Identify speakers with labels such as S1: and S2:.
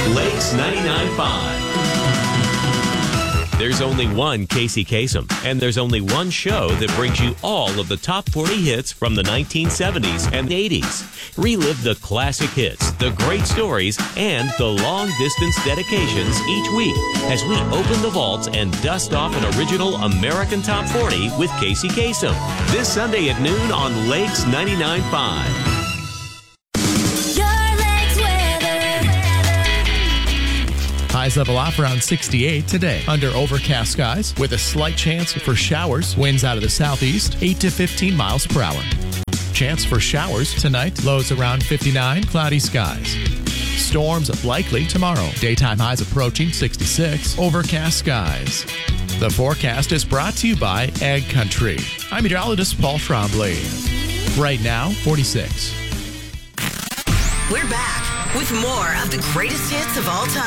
S1: Lakes 99.5. There's only one Casey Kasem, and there's only one show that brings you all of the top 40 hits from the 1970s and 80s. Relive the classic hits, the great stories, and the long-distance dedications each week as we open the vaults and dust off an original American Top 40 with Casey Kasem. This Sunday at noon on Lakes 99.5.
S2: Highs level off around 68 today. Under overcast skies with a slight chance for showers. Winds out of the southeast, 8 to 15 miles per hour. Chance for showers tonight. Lows around 59. Cloudy skies. Storms likely tomorrow. Daytime highs approaching 66. Overcast skies. The forecast is brought to you by Ag Country. I'm meteorologist Paul Trombley. Right now, 46.
S3: We're back with more of the greatest hits of all time.